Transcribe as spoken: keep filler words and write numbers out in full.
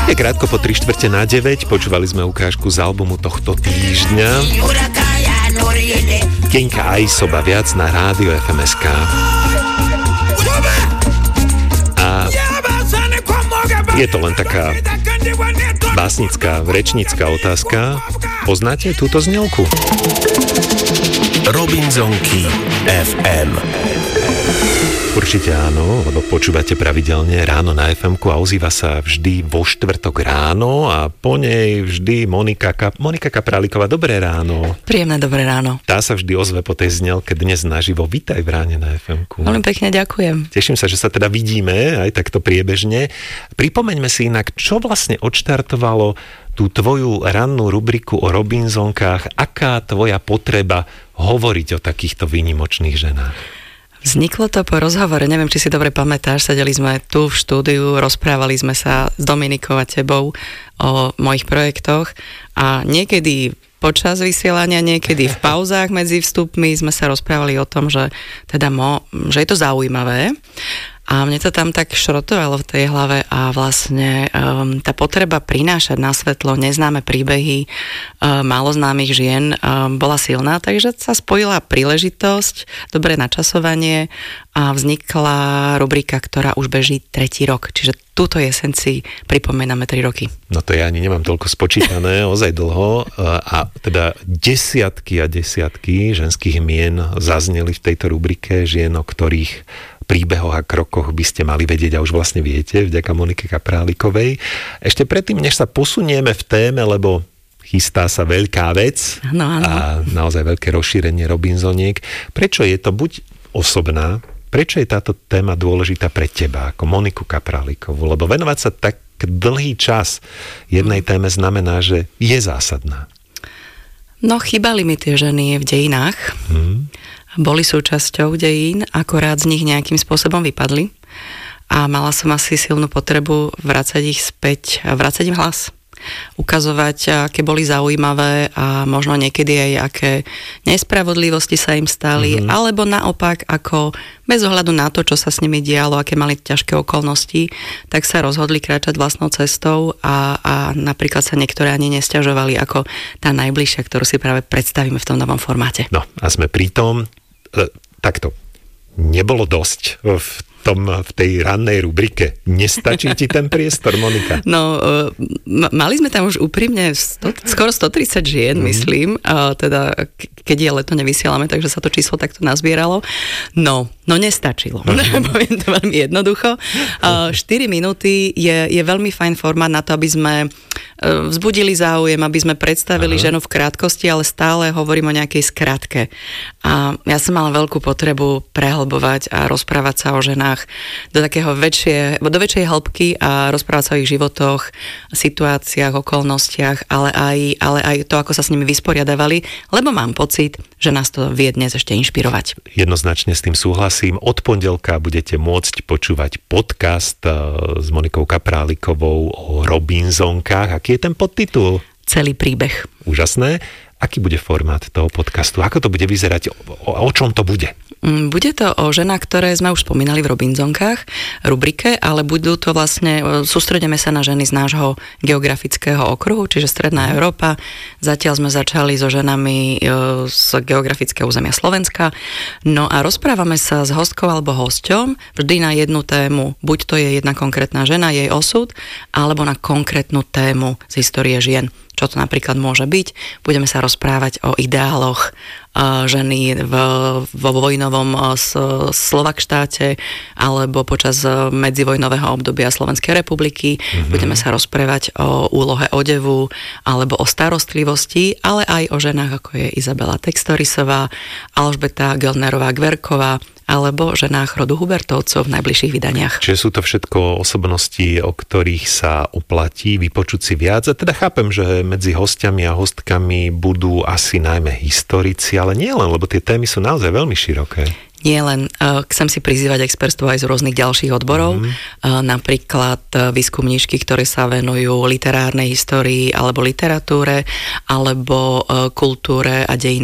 Je krátko po tri štvrte na deväť, počúvali sme ukážku z albumu tohto týždňa. Kenka Aisoba, viac na rádio ef em es ká. A je to len taká básnická, rečnická otázka. Poznáte túto znelku? Robinzonky ef em. Určite áno, lebo počúvate pravidelne Ráno na ef emku a ozýva sa vždy vo štvrtok ráno a po nej vždy Monika, Kap- Monika Kapráliková. Dobré ráno. Príjemné dobré ráno. Tá sa vždy ozve po tej znelke dnes naživo. Vítaj v Ráne na ef emku. Veľmi pekne ďakujem. Teším sa, že sa teda vidíme aj takto priebežne. Pripomeňme si inak, čo vlastne odštartovalo tú tvoju rannú rubriku o Robinzonkách. Aká tvoja potreba hovoriť o takýchto výnimočných ženách? Vzniklo to po rozhovore, neviem, či si dobre pamätáš, sedeli sme tu v štúdiu, rozprávali sme sa s Dominikou a tebou o mojich projektoch a niekedy počas vysielania, niekedy v pauzách medzi vstupmi sme sa rozprávali o tom, že teda mo, že je to zaujímavé. A mne to tam tak šrotovalo v tej hlave a vlastne um, tá potreba prinášať na svetlo neznáme príbehy um, málo známych žien um, bola silná, takže sa spojila príležitosť, dobré načasovanie a vznikla rubrika, ktorá už beží tretí rok. Čiže túto jeseň si pripomíname tri roky. No to ja ani nemám toľko spočítané, ozaj dlho a teda desiatky a desiatky ženských mien zazneli v tejto rubrike, žien, o ktorých príbehoch a krokoch by ste mali vedieť a už vlastne viete, vďaka Monike Kaprálikovej. Ešte predtým, než sa posunieme v téme, lebo chystá sa veľká vec ano, ano. A naozaj veľké rozšírenie Robinzoniek. Prečo je to buď osobná, prečo je táto téma dôležitá pre teba, ako Moniku Kaprálikovú? Lebo venovať sa tak dlhý čas jednej téme znamená, že je zásadná. No, chýbali mi tie ženy v dejinách. Hmm. Boli súčasťou dejín, akorát z nich nejakým spôsobom vypadli a mala som asi silnú potrebu vrácať ich späť, vrácať im hlas. Ukazovať, aké boli zaujímavé a možno niekedy aj aké nespravodlivosti sa im stali, mm-hmm. alebo naopak, ako bez ohľadu na to, čo sa s nimi dialo, aké mali ťažké okolnosti, tak sa rozhodli kráčať vlastnou cestou a, a napríklad sa niektoré ani nesťažovali ako tá najbližšia, ktorú si práve predstavíme v tom novom formáte. No a sme pri tom, e, takto, nebolo dosť v tom, v tej rannej rubrike. Nestačí ti ten priestor, Monika? No, m- mali sme tam už úprimne sto, skoro stotridsať žien, mm. myslím. A teda, keď je leto, nevysielame, takže sa to číslo takto nazbieralo. No, no nestačilo. Mm. Poviem to veľmi jednoducho. štyri minúty je, je veľmi fajn formát na to, aby sme vzbudili záujem, aby sme predstavili Aha. ženu v krátkosti, ale stále hovorím o nejakej skratke. A ja som mala veľkú potrebu prehlbovať a rozprávať sa o ženách do takého väčšie, do väčšej hĺbky a rozprávať sa o ich životoch, situáciách, okolnostiach, ale aj, ale aj to, ako sa s nimi vysporiadavali, lebo mám pocit, že nás to vie dnes ešte inšpirovať. Jednoznačne s tým súhlasím. Od pondelka budete môcť počúvať podcast s Monikou Kaprálikovou o Robinzonkách. Aký je ten podtitul? Celý príbeh. Úžasné. Aký bude formát toho podcastu? Ako to bude vyzerať? O, o čom to bude? Bude to o ženách, ktoré sme už spomínali v Robinzonkách rubrike, ale budú to vlastne, sústredíme sa na ženy z nášho geografického okruhu, čiže Stredná Európa. Zatiaľ sme začali so ženami z geografického územia Slovenska. No a rozprávame sa s hostkou alebo hosťom vždy na jednu tému. Buď to je jedna konkrétna žena, jej osud, alebo na konkrétnu tému z histórie žien. Čo to napríklad môže byť. Budeme sa rozprávať o ideáloch ženy v, vo vojnovom Slovakštáte alebo počas medzivojnového obdobia Slovenskej republiky. Mm-hmm. Budeme sa rozprávať o úlohe odevu alebo o starostlivosti, ale aj o ženách, ako je Izabela Textorisová, Alžbeta Gelnerová-Gverková, alebo ženách rodu Hubertovcov v najbližších vydaniach. Čiže sú to všetko osobnosti, o ktorých sa oplatí vypočuť si viac. A teda chápem, že medzi hostiami a hostkami budú asi najmä historici, ale nie len, lebo tie témy sú naozaj veľmi široké. Nie len, uh, chcem si prizývať expertov aj z rôznych ďalších odborov, mm. uh, napríklad uh, výskumníčky, ktoré sa venujú literárnej histórii alebo literatúre, alebo uh, kultúre a dejinám